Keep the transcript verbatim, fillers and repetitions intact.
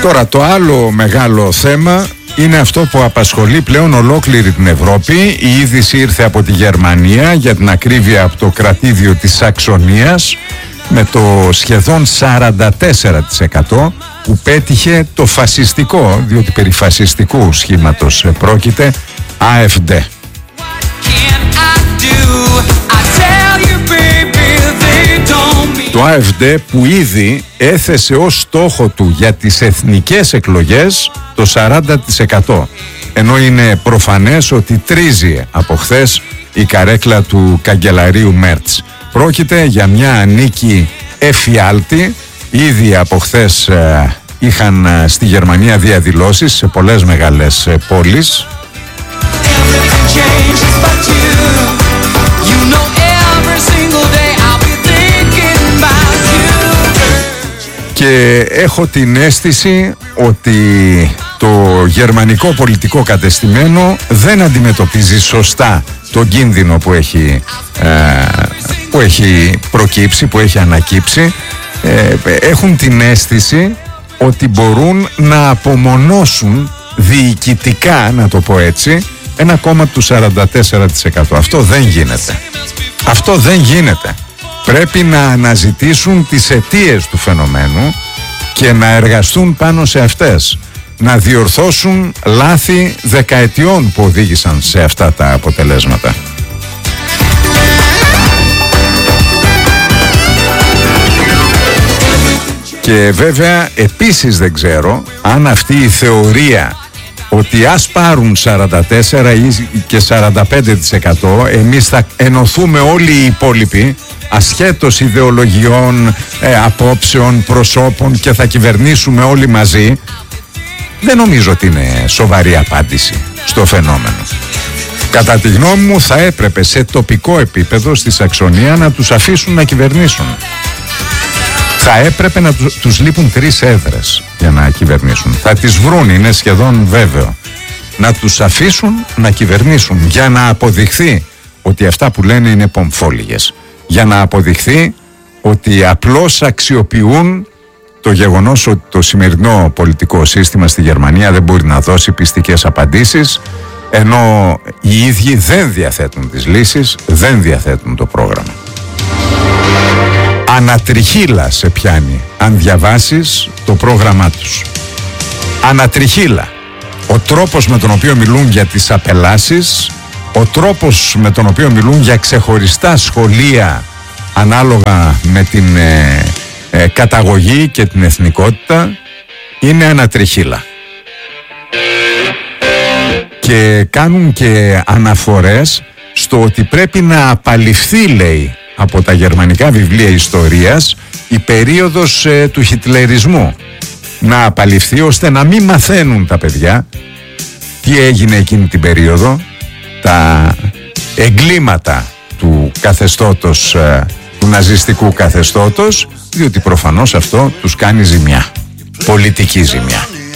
Τώρα το άλλο μεγάλο θέμα είναι αυτό που απασχολεί πλέον ολόκληρη την Ευρώπη. Η είδηση ήρθε από τη Γερμανία, για την ακρίβεια από το κρατήδιο της Σαξονίας, με το σχεδόν σαράντα τέσσερα τοις εκατό που πέτυχε το φασιστικό, διότι περί φασιστικού σχήματος πρόκειται, AfD. Το AfD που ήδη έθεσε ως στόχο του για τις εθνικές εκλογές το σαράντα τοις εκατό, ενώ είναι προφανές ότι τρίζει από χθες η καρέκλα του καγκελαρίου Μέρτς. Πρόκειται για μια νίκη εφιάλτη. Ήδη από χθες ε, είχαν ε, στη Γερμανία διαδηλώσεις σε πολλές μεγάλες ε, πόλεις. Και έχω την αίσθηση ότι το γερμανικό πολιτικό κατεστημένο δεν αντιμετωπίζει σωστά τον κίνδυνο που έχει, ε, που έχει προκύψει, που έχει ανακύψει. Ε, έχουν την αίσθηση ότι μπορούν να απομονώσουν διοικητικά, να το πω έτσι, ένα κόμμα του σαράντα τέσσερα τοις εκατό. Αυτό δεν γίνεται. Αυτό δεν γίνεται. Πρέπει να αναζητήσουν τις αιτίες του φαινομένου και να εργαστούν πάνω σε αυτές. Να διορθώσουν λάθη δεκαετιών που οδήγησαν σε αυτά τα αποτελέσματα. Και βέβαια επίσης δεν ξέρω αν αυτή η θεωρία ότι ας πάρουν σαράντα τέσσερα και σαράντα πέντε τοις εκατό, εμείς θα ενωθούμε όλοι οι υπόλοιποι ασχέτως ιδεολογιών, ε, απόψεων, προσώπων και θα κυβερνήσουμε όλοι μαζί, δεν νομίζω ότι είναι σοβαρή απάντηση στο φαινόμενο. Κατά τη γνώμη μου θα έπρεπε σε τοπικό επίπεδο στη Σαξονία να τους αφήσουν να κυβερνήσουν. Θα έπρεπε να τους, τους λείπουν τρεις έδρες για να κυβερνήσουν. Θα τις βρουν, είναι σχεδόν βέβαιο. Να τους αφήσουν να κυβερνήσουν για να αποδειχθεί ότι αυτά που λένε είναι πομφόλιγες. Για να αποδειχθεί ότι απλώς αξιοποιούν το γεγονός ότι το σημερινό πολιτικό σύστημα στη Γερμανία δεν μπορεί να δώσει πιστικές απαντήσεις, ενώ οι ίδιοι δεν διαθέτουν τις λύσεις, δεν διαθέτουν το πρόγραμμα. Ανατριχύλα σε πιάνει αν διαβάσεις το πρόγραμμά τους. Ανατριχύλα. Ο τρόπος με τον οποίο μιλούν για τις απελάσεις, ο τρόπος με τον οποίο μιλούν για ξεχωριστά σχολεία ανάλογα με την ε, ε, καταγωγή και την εθνικότητα, είναι ανατριχύλα. Και κάνουν και αναφορές στο ότι πρέπει να απαλληφθεί, λέει, από τα γερμανικά βιβλία ιστορίας η περίοδος ε, του χιτλερισμού. Να απαλληφθεί ώστε να μην μαθαίνουν τα παιδιά τι έγινε εκείνη την περίοδο, τα εγκλήματα του καθεστώτος, ε, του ναζιστικού καθεστώτος, διότι προφανώς αυτό τους κάνει ζημιά, πολιτική ζημιά.